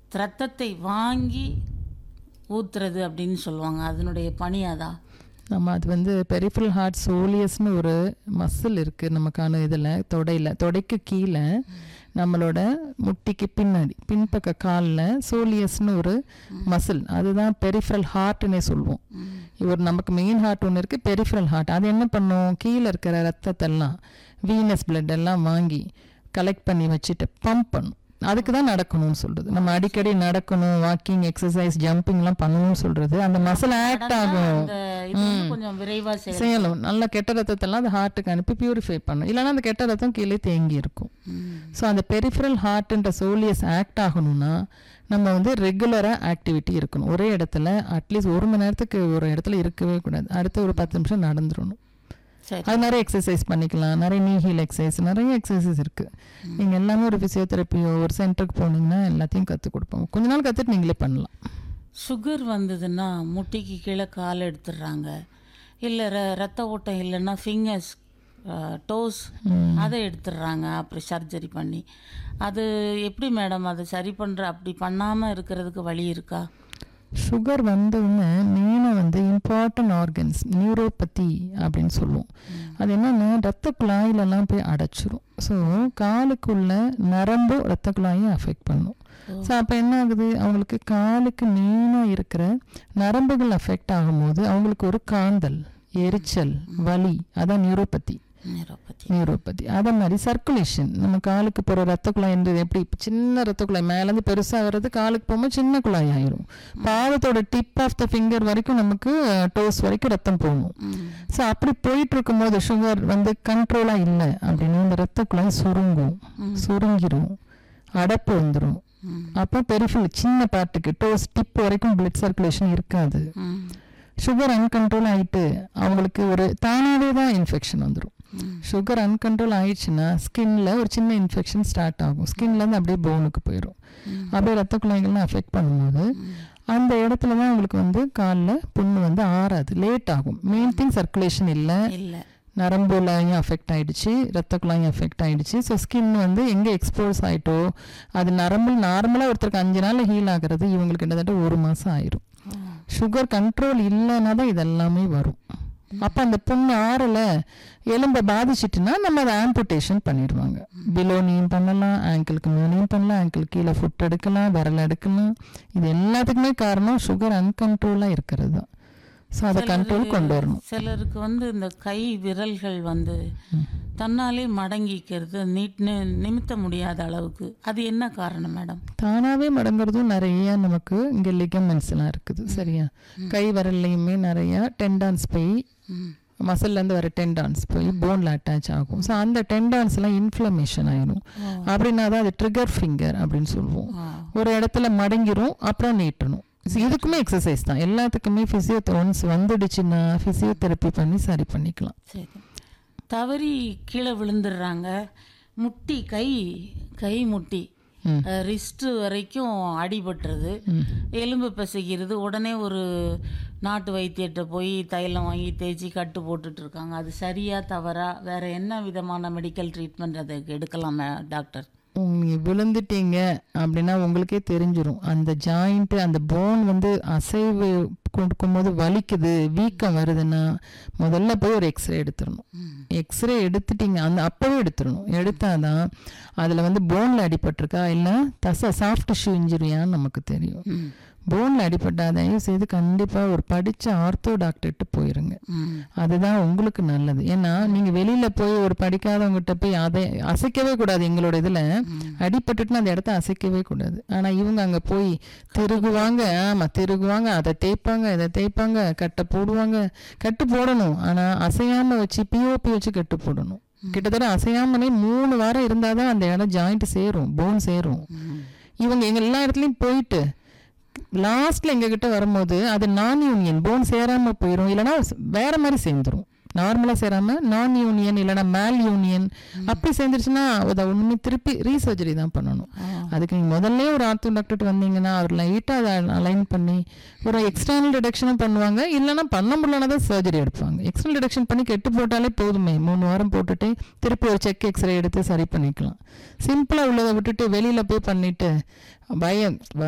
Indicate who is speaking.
Speaker 1: ரத்தத்தை வாங்கி ஊத்துறது அப்படின்னு சொல்லுவாங்க. அதனுடைய பணி அதா?
Speaker 2: நம்ம அது வந்து பெரிஃபரல் ஹார்ட் சோலியஸ்னு ஒரு மசில் இருக்குது நமக்கான இதில் தொடைக்கு கீழே நம்மளோட முட்டிக்கு பின்னாடி பின்பக்க காலில் சோலியஸ்னு ஒரு மசில், அதுதான் பெரிஃபரல் ஹார்ட்னே சொல்லுவோம். ஒரு நமக்கு மெயின் ஹார்ட் ஒன்று இருக்குது, பெரிஃபரல் ஹார்ட். அது என்ன பண்ணும், கீழே இருக்கிற ரத்தத்தெல்லாம் வீனஸ் பிளட் எல்லாம் வாங்கி கலெக்ட் பண்ணி வச்சுட்டு பம்ப் பண்ணும். அதுக்கு தான் நடக்கணும்னு சொல்கிறது. நம்ம அடிக்கடி நடக்கணும், வாக்கிங், எக்ஸசைஸ், ஜம்பிங்லாம் பண்ணணும்னு சொல்கிறது. அந்த மசில் ஆக்ட் ஆகும்,
Speaker 1: கொஞ்சம் விரைவாக
Speaker 2: செய்யணும். நல்ல கெட்ட ரத்தத்தெல்லாம் அந்த ஹார்ட்டுக்கு அனுப்பி பியூரிஃபை பண்ணும். இல்லைன்னா அந்த கெட்ட ரத்தம் கீழே தேங்கி இருக்கும். ஸோ அந்த பெரிஃபரல் ஹார்ட்ன்ற சோலியஸ் ஆக்ட் ஆகணும்னா நம்ம வந்து ரெகுலராக ஆக்டிவிட்டி இருக்கணும். ஒரே இடத்துல அட்லீஸ்ட் 1 மணி நேரத்துக்கு ஒரு இடத்துல இருக்கவே கூடாது. அடுத்த ஒரு 10 நிமிஷம் நடந்துடணும். அது நிறைய எக்ஸசைஸ் பண்ணிக்கலாம். நிறைய நீ ஹீல் எக்ஸசைஸ், நிறைய எக்ஸசைஸ் இருக்குது. நீங்கள் எல்லாமே ஒரு ஃபிசியோதெரப்பியோ ஒரு சென்டருக்கு போனீங்கன்னா எல்லாத்தையும் கற்றுக் கொடுப்போம். கொஞ்ச நாள் கற்றுட்டு நீங்களே பண்ணலாம்.
Speaker 1: சுகர் வந்ததுன்னா முட்டிக்கு கீழே கால் எடுத்துடுறாங்க, இல்லை ரத்த ஓட்டம் இல்லைன்னா ஃபிங்கர்ஸ், டோஸ் அதை எடுத்துடுறாங்க அப்படி சர்ஜரி பண்ணி. அது எப்படி மேடம் அதை சரி பண்ணுற, அப்படி பண்ணாமல் இருக்கிறதுக்கு வழி இருக்கா?
Speaker 2: சுகர் வந்தவுடனே மெயினாக வந்து இம்பார்ட்டன்ட் ஆர்கன்ஸ் நியூரோபதி அப்படின்னு சொல்லுவோம். அது என்னென்னா ரத்த குழாயிலெல்லாம் போய் அடைச்சிரும். ஸோ காலுக்குள்ள நரம்பு ரத்த குழாயை அஃபெக்ட் பண்ணும். ஸோ அப்போ என்ன ஆகுது, அவங்களுக்கு காலுக்கு மெயினாக இருக்கிற நரம்புகள் அஃபெக்ட் ஆகும்போது அவங்களுக்கு ஒரு காந்தல், எரிச்சல், வலி, அதான் நியூரோபதி. அதே மாதிரி சர்க்குலேஷன், நம்ம காலுக்கு போகிற ரத்த குழாய்ன்றது எப்படி, சின்ன ரத்த குழாய் மேலேருந்து பெருசாக வர்றது, காலுக்கு போகும்போது சின்ன குழாய் ஆயிரும். பாதத்தோட டிப் ஆஃப் த ஃபிங்கர் வரைக்கும் நமக்கு டோஸ் வரைக்கும் ரத்தம் போகணும். ஸோ அப்படி போயிட்டு இருக்கும்போது சுகர் வந்து கண்ட்ரோலாக இல்லை அப்படின்னா இந்த ரத்த குழாய் சுருங்கிரும், அடப்பு வந்துடும். அப்போ பெரிஃபரல் சின்ன பார்ட்டுக்கு டோஸ் டிப் வரைக்கும் பிளட் சர்க்குலேஷன் இருக்காது. சுகர் அன்கண்ட்ரோல் ஆகிட்டு அவங்களுக்கு ஒரு தானாகவே தான் இன்ஃபெக்ஷன் வந்துடும். சுகர் அன்கண்ட்ரோல் ஆயிடுச்சுன்னா ஸ்கின்ல ஒரு சின்ன இன்ஃபெக்ஷன் ஸ்டார்ட் ஆகும். ஸ்கின்லேருந்து அப்படியே போனுக்கு போயிடும். அப்படியே ரத்த குழாய்கள்லாம் அஃபெக்ட் பண்ணும்போது அந்த இடத்துல தான் அவங்களுக்கு வந்து காலில் புண்ணு வந்து ஆறாது, லேட் ஆகும். மெயின் திங் சர்க்குலேஷன் இல்லை, நரம்புலையும் அஃபெக்ட் ஆகிடுச்சு, ரத்த குழாயும் அஃபெக்ட் ஆகிடுச்சு. ஸோ ஸ்கின் வந்து எங்கே எக்ஸ்போஸ் ஆகிட்டோ அது நார்மலாக ஒருத்தருக்கு 5 நாள் ஹீல் ஆகிறது இவங்களுக்கு கிட்டத்தட்ட 1 மாதம் ஆயிரும். சுகர் கண்ட்ரோல் இல்லைன்னா தான் இதெல்லாமே வரும். அப்போ அந்த புண்ணு ஆறலை, எலும்பை பாதிச்சிட்டுனா நம்ம அதை ஆம்புடேஷன் பண்ணிடுவாங்க. பிலோனியும் பண்ணலாம், ஆங்கிளுக்கு மேலேயும் பண்ணலாம், ஆங்கிள் கீழே ஃபுட் எடுக்கலாம், விரல் எடுக்கலாம். இது எல்லாத்துக்குமே காரணம் சுகர் அன்கண்ட்ரோலாக இருக்கிறது தான். ஸோ அதை கண்ட்ரோல் கொண்டு வரணும்.
Speaker 1: சிலருக்கு வந்து இந்த கை விரல்கள் வந்து தன்னாலே மடங்கிக்கிறது, நிமித்த முடியாத அளவுக்கு, அது என்ன காரணம் மேடம்?
Speaker 2: தானாகவே மடங்குறதும் நிறைய நமக்கு இங்கே லிகமெண்ட்ஸ்லாம் இருக்குது. சரியா, கை விரல்லையுமே நிறைய டெண்டான்ஸ் போய் மசில்லேருந்து வர டெண்டான்ஸ் போய் போனில் அட்டாச் ஆகும். ஸோ அந்த டெண்டான்ஸ்லாம் இன்ஃப்ளமேஷன் ஆயிடும். அப்படின்னா தான் அது ட்ரிகர் ஃபிங்கர் அப்படின்னு சொல்லுவோம். ஒரு இடத்துல மடங்கிரும், அப்புறம் நீட்டணும். இதுக்குமே எக்ஸசைஸ் தான், எல்லாத்துக்குமே ஒன்ஸ் வந்துடுச்சுன்னா ஃபிசியோதெரப்பி பண்ணி சரி பண்ணிக்கலாம்.
Speaker 1: சரி, தவறி கீழே விழுந்துடுறாங்க, முட்டி கை முட்டி ரிஸ்ட்டு வரைக்கும் அடிபட்டுறது, எலும்பு பிசைக்கிறது, உடனே ஒரு நாட்டு வைத்தியத்தை போய் தைலம் வாங்கி தேய்ச்சி கட்டு போட்டுட்டு இருக்காங்க. அது சரியா தவறா, வேற என்ன விதமான மெடிக்கல் ட்ரீட்மெண்ட் அதுக்கு எடுக்கலாமா டாக்டர்?
Speaker 2: நீங்கள் விழுந்துட்டீங்க அப்படின்னா உங்களுக்கே தெரிஞ்சிடும். அந்த ஜாயிண்ட்டு, அந்த போன் வந்து அசைவு கொடுக்கும்போது வலிக்குது, வீக்கம் வருதுன்னா முதல்ல போய் ஒரு எக்ஸ்ரே எடுத்துடணும். எக்ஸ்ரே எடுத்துட்டீங்க, அப்போவே எடுத்துடணும். எடுத்தாதான் அதில் வந்து போனில் அடிபட்டிருக்கா இல்லை சாஃப்ட் டிஷ்யூ இன்ஜுரியான்னு நமக்கு தெரியும். போனில் அடிபட்டால் தயவு செய்து கண்டிப்பாக ஒரு படித்த ஆர்த்தோ டாக்டர்கிட்ட போயிருங்க. அதுதான் உங்களுக்கு நல்லது. ஏன்னா நீங்கள் வெளியில் போய் ஒரு படிக்காதவங்ககிட்ட போய் அதை அசைக்கவே கூடாது. எங்களோட இதில் அடிபட்டுட்டுனா அந்த இடத்த அசைக்கவே கூடாது. ஆனால் இவங்க அங்கே போய் திருகுவாங்க, அதை தேய்ப்பாங்க, இதை தேய்ப்பாங்க, கட்டை போடுவாங்க. கட்டு போடணும், ஆனால் அசையாமல் வச்சு பிஓபி வச்சு கட்டு போடணும். கிட்டத்தட்ட அசையாமலே 3 வாரம் இருந்தால் தான் அந்த இடம் ஜாயிண்ட் சேரும், போன் சேரும். இவங்க எங்கள் எல்லா இடத்துலையும் போயிட்டு லாஸ்ட்ல எங்ககிட்ட வரும்போது அது நான் யூனியன் போன் சேராம போயிடும், இல்லைன்னா வேற மாதிரி சேர்ந்துரும். நார்மலாக சேராம நான் யூனியன் இல்லைனா மேல் யூனியன் அப்படி சேர்ந்துருச்சுன்னா அதை ஒன்றுமே திருப்பி ரீசர்ஜரி தான் பண்ணணும். அதுக்கு நீங்கள் முதல்ல ஒரு ஆர்த்தோ டாக்டர்கிட்ட வந்தீங்கன்னா அவர் லைட்டாக அதை அலைன் பண்ணி ஒரு எக்ஸ்டர்னல் டிடக்ஷனும் பண்ணுவாங்க. இல்லைனா பண்ண முடியலன்னா தான் சர்ஜரி எடுப்பாங்க. எக்ஸ்டர்னல் டிடக்ஷன் பண்ணி கெட்டு போட்டாலே போதுமே, 3 வாரம் போட்டுட்டு திருப்பி ஒரு செக் எக்ஸ்ரே எடுத்து சரி பண்ணிக்கலாம். சிம்பிளாக உள்ளதை விட்டுட்டு வெளியில் போய் பண்ணிட்டு